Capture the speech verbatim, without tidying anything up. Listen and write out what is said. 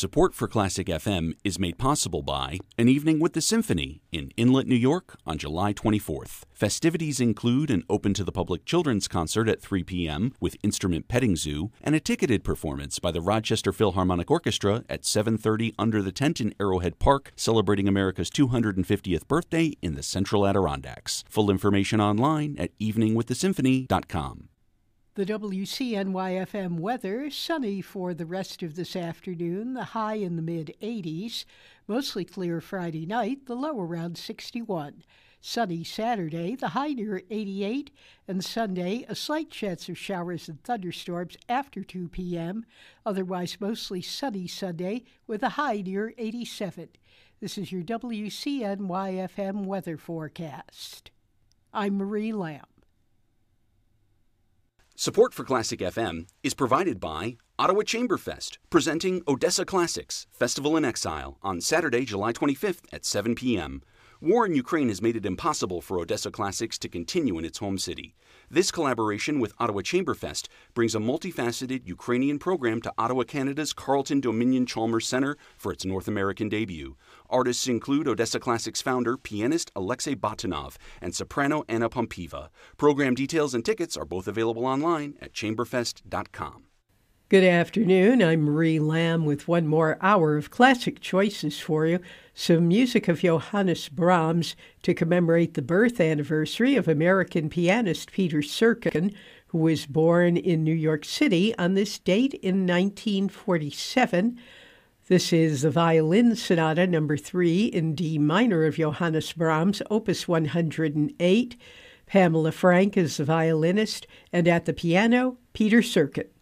Support for Classic F M is made possible by An Evening with the Symphony in Inlet, New York on July twenty-fourth. Festivities include an open-to-the-public children's concert at three p.m. with Instrument Petting Zoo and a ticketed performance by the Rochester Philharmonic Orchestra at seven thirty under the tent in Arrowhead Park, celebrating America's two hundred fiftieth birthday in the Central Adirondacks. Full information online at evening with the symphony dot com. The W C N Y F M weather, sunny for the rest of this afternoon, the high in the mid eighties. Mostly clear Friday night, the low around sixty-one. Sunny Saturday, the high near eighty-eight. And Sunday, a slight chance of showers and thunderstorms after two p.m. Otherwise, mostly sunny Sunday with a high near eighty-seven. This is your W C N Y F M weather forecast. I'm Marie Lamb. Support for Classic F M is provided by Ottawa Chamberfest, presenting Odessa Classics, Festival in Exile, on Saturday, July twenty-fifth at seven p.m. War in Ukraine has made it impossible for Odessa Classics to continue in its home city. This collaboration with Ottawa Chamberfest brings a multifaceted Ukrainian program to Ottawa, Canada's Carleton Dominion Chalmers Centre for its North American debut. Artists include Odessa Classics founder, pianist Alexei Batinov and soprano Anna Pompiva. Program details and tickets are both available online at chamberfest dot com. Good afternoon. I'm Marie Lamb with one more hour of classic choices for you. Some music of Johannes Brahms to commemorate the birth anniversary of American pianist Peter Serkin, who was born in New York City on this date in nineteen forty-seven. This is the Violin Sonata number three in D minor of Johannes Brahms, opus one hundred eight. Pamela Frank is the violinist, and at the piano, Peter Serkin.